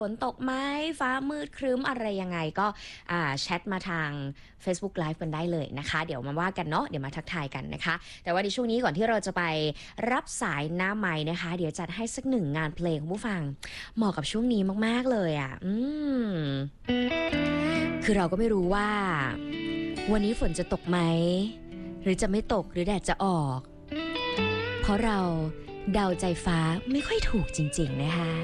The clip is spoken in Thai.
ฝนตกไหมฟ้ามืดครึ้มอะไรยังไงก็แชทมาทาง Facebook Live กันได้เลยนะคะเดี๋ยวมาว่ากันเนาะเดี๋ยวมาทักทายกันนะคะแต่ว่าในช่วงนี้ก่อนที่เราจะไปรับสายหน้าไมค์นะคะเดี๋ยวจัดให้สักหนึ่งงานเพลงคุณผู้ฟังเหมาะกับช่วงนี้มากๆเลยคือเราก็ไม่รู้ว่าวันนี้ฝนจะตกไหมหรือจะไม่ตกหรือแดดจะออกเพราะเราเดาใจฟ้าไม่ค่อยถูกจริงๆนะคะ